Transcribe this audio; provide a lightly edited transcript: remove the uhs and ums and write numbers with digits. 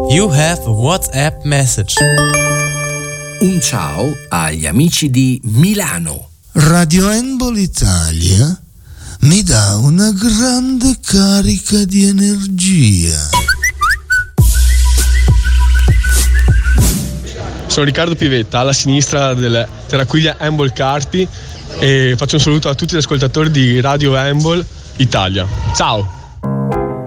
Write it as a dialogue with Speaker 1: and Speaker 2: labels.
Speaker 1: You have a WhatsApp message.
Speaker 2: Un ciao agli amici di Milano.
Speaker 3: Radio Handball Italia mi dà una grande carica di energia.
Speaker 4: Sono Riccardo Pivetta, alla sinistra del Terraquiglia Handball Carpi, e faccio un saluto a tutti gli ascoltatori di Radio Handball Italia. Ciao!